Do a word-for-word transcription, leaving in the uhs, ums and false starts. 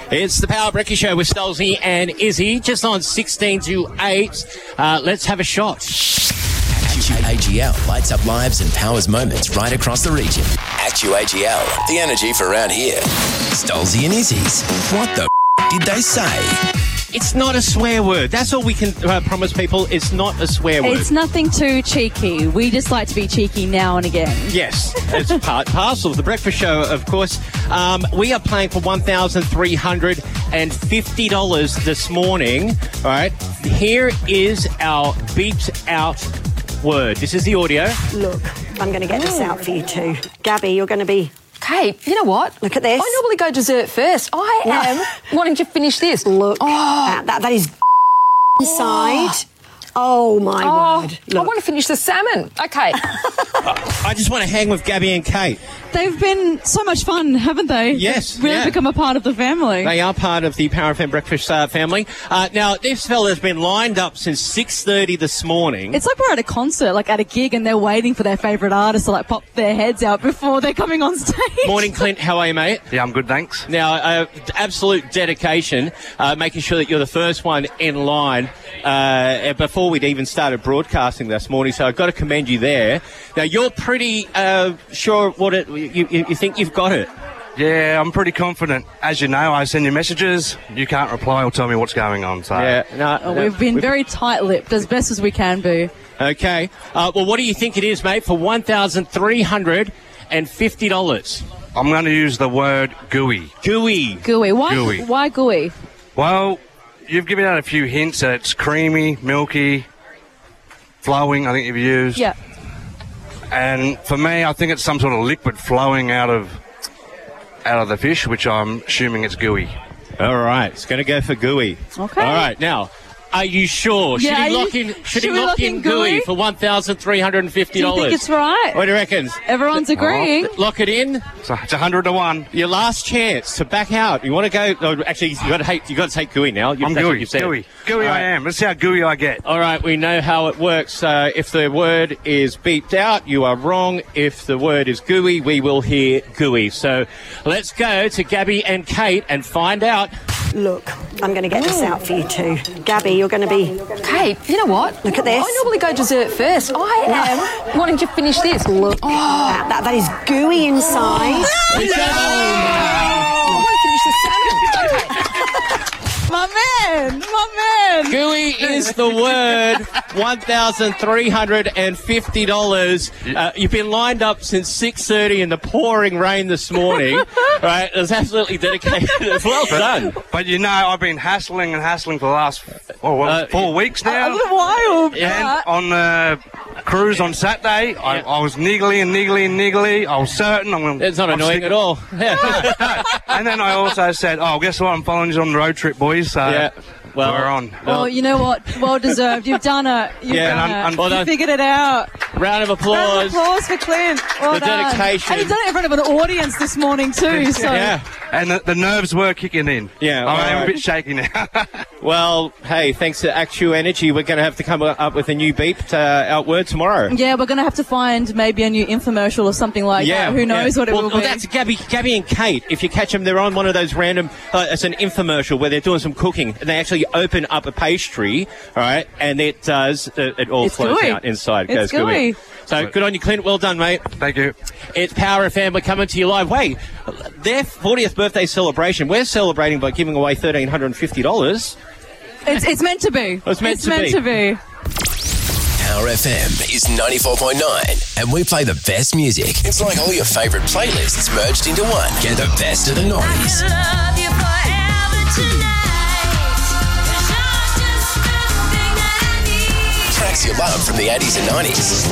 It's the Power Breakfast Show with Stolzy and Izzy, just on sixteen to eight. Uh, let's have a shot. Actu A G L lights up lives and powers moments right across the region. Actu A G L, the energy for around here. Stolzy and Izzy's. What the f- did they say? It's not a swear word. That's all we can uh, promise people. It's not a swear word. It's nothing too cheeky. We just like to be cheeky now and again. Yes, it's part parcel of the breakfast show, of course. Um, we are playing for one thousand three hundred fifty dollars this morning. All right, here is our beeped out word. This is the audio. Look, I'm going to get this out for you too. Gabby, you're going to be... Kate, you know what? Look at this. I normally go dessert first. I am wanting to finish this. Look, Oh. that, that, that is inside. Oh, my Oh, word. I Look. want to finish the salmon. Okay. I just want to hang with Gabby and Kate. They've been so much fun, haven't they? Yes, They've really yeah. become a part of the family. They are part of the Power F M Breakfast uh, family. Uh, now, this fella has been lined up since six thirty this morning. It's like we're at a concert, like at a gig, and they're waiting for their favourite artist to like pop their heads out before they're coming on stage. Morning, Clint. How are you, mate? Yeah, I'm good, thanks. Now, uh, absolute dedication, uh, making sure that you're the first one in line uh, before we'd even started broadcasting this morning. So I've got to commend you there. Now, you're pretty uh, sure what it. You, you, you think you've got it? Yeah, I'm pretty confident. As you know, I send you messages. You can't reply or tell me what's going on. So Yeah. No, Oh, no, we've been very tight-lipped, as best as we can be. Okay. Uh, well, what do you think it is, mate, for one thousand three hundred fifty dollars? I'm going to use the word gooey. Gooey. Gooey. Why Gooey. Why gooey? Well, you've given out a few hints that it's creamy, milky, flowing, I think you've used. Yeah. And for me, I think it's some sort of liquid flowing out of out of the fish, which I'm assuming it's gooey. All right. It's going to go for gooey. Okay. All right. Now, are you sure? Yeah, should he are lock you- in? Should, should he we lock lock in in gooey, gooey? for one thousand three hundred fifty dollars? Do you think it's right? What do you reckon? Everyone's agreeing. Lock it in. So it's one hundred to one. Your last chance to back out. You want to go? Oh, actually, you got to hate. You got to take gooey now. You, I'm that's what gooey. you said. Gooey. Gooey All I right. am. Let's see how gooey I get. All right, we know how it works. Uh, if the word is beeped out, you are wrong. If the word is gooey, we will hear gooey. So let's go to Gabby and Kate and find out. Look, I'm going to get this out for you too. Gabby, you're going to be... Kate, you know what? Look at this. I normally go dessert first. I am wanting to finish this. Look, Oh. that, that, that is gooey inside. I want to finish the salmon. Okay. My man, my man. Gooey is the word. one thousand three hundred fifty dollars. Uh, you've been lined up since six thirty in the pouring rain this morning. Right? It was absolutely dedicated. Well done. But you know, I've been hassling and hassling for the last oh, what, Uh, four weeks now. A little wild. And on the cruise on Saturday, I, Yeah. I was niggly and niggly and niggly. I was certain I'm going to... It's not annoying at all. Yeah. And then I also said, oh, guess what? I'm following you on the road trip, boys. So Yeah. Well, we're on. Well, you know what? Well deserved. You've done it. You've Yeah, done and I'm- it. I'm- well you done. figured it out. Round of Round applause. of applause for Clint. Well The done. dedication. And you've done it in front of an audience this morning too. So Yeah. And the, the nerves were kicking in. Yeah, I am alright. a bit shaky now. Well, hey, thanks to Actu Energy, we're going to have to come up with a new beeped uh, out word tomorrow. yeah, we're gonna have to find maybe a new infomercial or something like that. Who knows yeah. what it well, will well, be? that's Gabby, Gabby and Kate. If you catch them, they're on one of those random. Uh, it's an infomercial where they're doing some cooking, and they actually open up a pastry, all right, and it does. Uh, it all It's flows gooey. out inside. It It's goes gooey. gooey. So good on you, Clint. Well done, mate. Thank you. It's Power F M. We're coming to you live. Wait, their fortieth birthday celebration. We're celebrating by giving away one thousand three hundred fifty dollars. It's, it's meant to be. It's meant it's to meant be. to be. Power F M is ninety-four point nine, and we play the best music. It's like all your favourite playlists merged into one. Get the best of the noughties. Love you forever tonight. 'Cause you're just the thing that I need. Tracks you love from the eighties and nineties.